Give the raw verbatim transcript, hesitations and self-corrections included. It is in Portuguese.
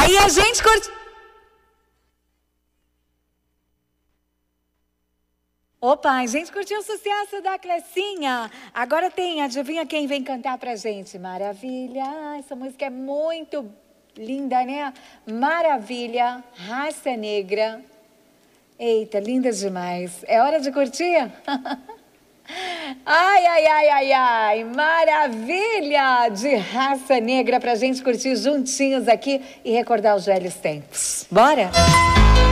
E a gente curte... Opa, a gente curtiu o sucesso da Clecinha. Agora tem, adivinha quem vem cantar pra gente? Maravilha, essa música é muito linda, né? Maravilha, Raça Negra. Eita, linda demais. É hora de curtir? Ai, ai, ai, ai, ai, maravilha de Raça Negra pra gente curtir juntinhos aqui e recordar os velhos tempos. Bora?